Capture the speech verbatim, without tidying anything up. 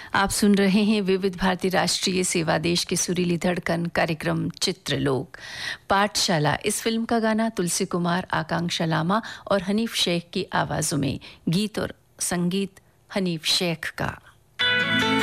आप सुन रहे हैं विविध भारती राष्ट्रीय सेवा देश की सुरीली धड़कन कार्यक्रम चित्रलोक। पाठशाला इस फिल्म का गाना तुलसी कुमार, आकांक्षा लामा और हनीफ शेख की आवाजों में। गीत और संगीत हनीफ शेख का।